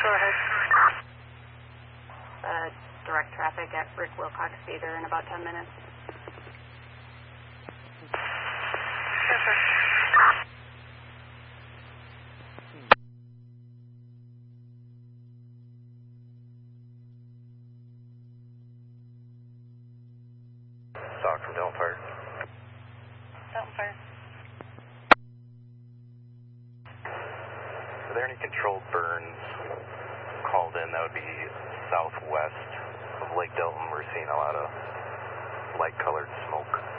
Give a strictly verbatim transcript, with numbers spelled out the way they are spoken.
Go ahead. Uh, direct traffic at Rick Wilcox Theater in about ten minutes. Yes, sir. Doc from Delton Fire. Delton Fire. Are there any controlled burns called in? That would be southwest of Lake Delton. We're seeing a lot of light-colored smoke.